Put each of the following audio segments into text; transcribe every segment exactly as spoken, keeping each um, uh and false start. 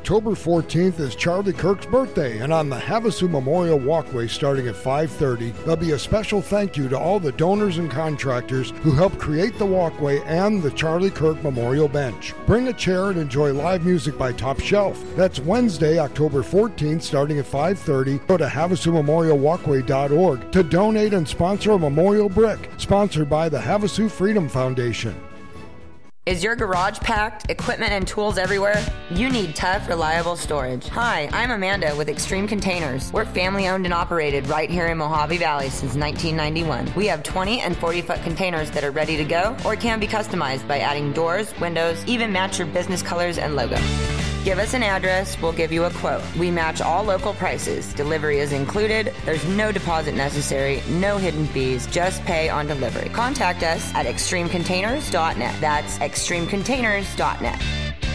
October fourteenth is Charlie Kirk's birthday, and on the Havasu Memorial Walkway starting at five thirty, there'll be a special thank you to all the donors and contractors who helped create the walkway and the Charlie Kirk Memorial Bench. Bring a chair and enjoy live music by Top Shelf. That's Wednesday, October fourteenth, starting at five thirty. Go to havasu memorial walkway dot org to donate and sponsor a memorial brick, sponsored by the Havasu Freedom Foundation. Is your garage packed? Equipment and tools everywhere? You need tough, reliable storage. Hi, I'm Amanda with Extreme Containers. We're family owned and operated right here in Mojave Valley since nineteen ninety-one. We have twenty and forty foot containers that are ready to go or can be customized by adding doors, windows, even match your business colors and logo. Give us an address, we'll give you a quote. We match all local prices. Delivery is included. There's no deposit necessary, no hidden fees, just pay on delivery. Contact us at extreme containers dot net. That's extreme containers dot net.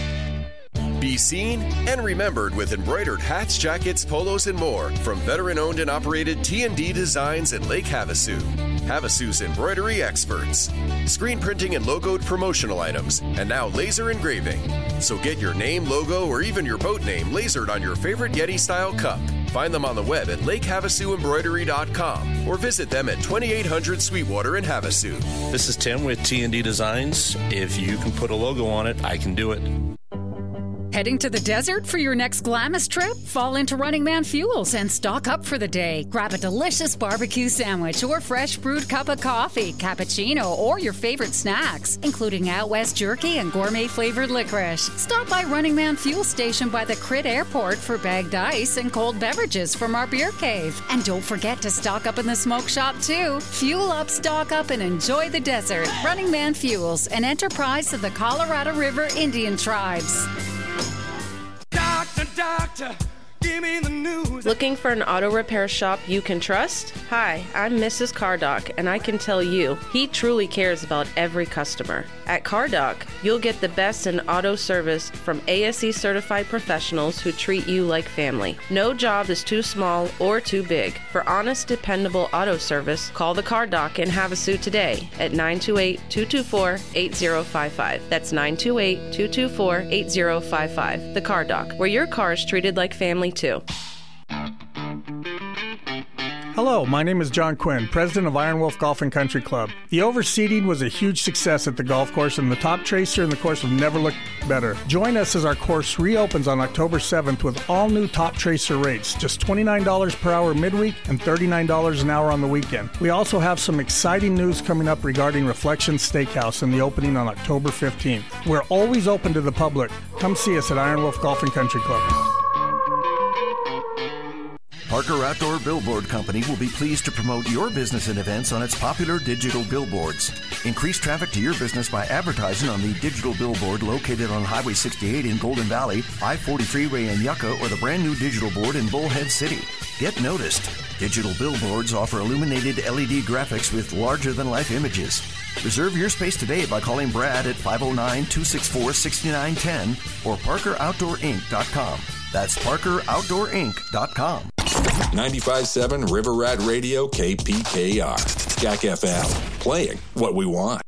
Be seen and remembered with embroidered hats, jackets, polos, and more from veteran-owned and operated T and D Designs in Lake Havasu. Havasu's embroidery experts. Screen printing and logoed promotional items, and now laser engraving. So get your name, logo, or even your boat name lasered on your favorite Yeti-style cup. Find them on the web at lake havasu embroidery dot com or visit them at twenty-eight hundred Sweetwater in Havasu. This is Tim with T and D Designs. If you can put a logo on it, I can do it. Heading to the desert for your next Glamis trip? Fall into Running Man Fuels and stock up for the day. Grab a delicious barbecue sandwich or fresh brewed cup of coffee, cappuccino, or your favorite snacks, including Out West jerky and gourmet-flavored licorice. Stop by Running Man Fuel Station by the Crit Airport for bagged ice and cold beverages from our beer cave. And don't forget to stock up in the smoke shop, too. Fuel up, stock up, and enjoy the desert. Running Man Fuels, an enterprise of the Colorado River Indian tribes. Doctor, doctor, give me the news. Looking for an auto repair shop you can trust? Hi, I'm Missus Cardock, and I can tell you, he truly cares about every customer. At Cardock, you'll get the best in auto service from A S E certified professionals who treat you like family. No job is too small or too big. For honest, dependable auto service, call the Cardock in Havasu today at nine two eight, two two four, eight zero five five. That's nine two eight, two two four, eight zero five five. The Cardock, where your car is treated like family too. Hello, my name is John Quinn, president of Iron Wolf Golf and Country Club. The overseeding was a huge success at the golf course, and the top tracer in the course have never looked better. Join us as our course reopens on October seventh with all new top tracer rates, just twenty-nine dollars per hour midweek and thirty-nine dollars an hour on the weekend. We also have some exciting news coming up regarding Reflection Steakhouse and the opening on October fifteenth. We're always open to the public. Come see us at Iron Wolf Golf and Country Club. Parker Outdoor Billboard Company will be pleased to promote your business and events on its popular digital billboards. Increase traffic to your business by advertising on the digital billboard located on Highway sixty-eight in Golden Valley, I forty freeway in Yucca, or the brand new digital board in Bullhead City. Get noticed. Digital billboards offer illuminated L E D graphics with larger-than-life images. Reserve your space today by calling Brad at five oh nine, two six four, six nine one zero or parker outdoor inc dot com. That's parker outdoor inc dot com. ninety-five point seven River Rat Radio, K P K R. Jack F M, playing what we want.